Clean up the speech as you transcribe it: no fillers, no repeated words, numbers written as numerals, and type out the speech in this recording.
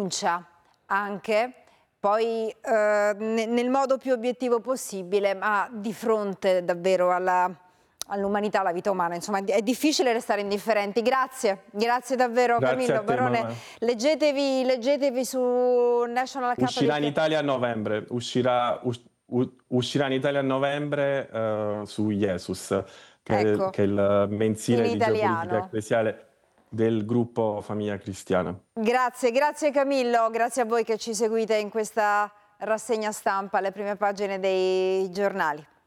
denuncia anche, poi nel modo più obiettivo possibile, ma di fronte davvero all'umanità, alla vita umana, insomma è difficile restare indifferenti. Grazie davvero. Grazie Camillo a te, Barone, Emanuele. leggetevi su National Uscirà in Catholic. Italia a novembre, uscirà in Italia a novembre su Jesus, Ecco, che è il in mensile di geopolitica italiano. ecclesiale del gruppo Famiglia Cristiana. Grazie Camillo, grazie a voi che ci seguite in questa rassegna stampa, alle prime pagine dei giornali.